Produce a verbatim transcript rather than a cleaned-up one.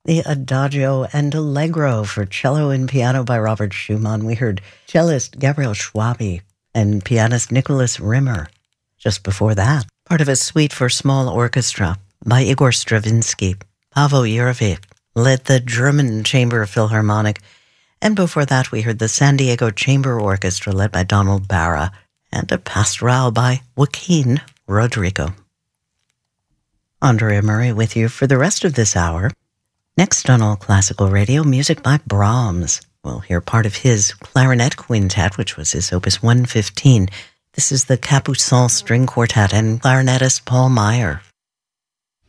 The Adagio and Allegro for cello and piano by Robert Schumann. We heard cellist Gabriel Schwabi and pianist Nicholas Rimmer. Just before that, part of a suite for small orchestra by Igor Stravinsky. Pavel Yurevich led the German Chamber Philharmonic. And before that, we heard the San Diego Chamber Orchestra led by Donald Barra and a pastoral by Joaquin Rodrigo. Andrea Murray with you for the rest of this hour. Next on All Classical Radio, music by Brahms. We'll hear part of his clarinet quintet, which was his opus one fifteen. This is the Capucin String Quartet and clarinetist Paul Meyer.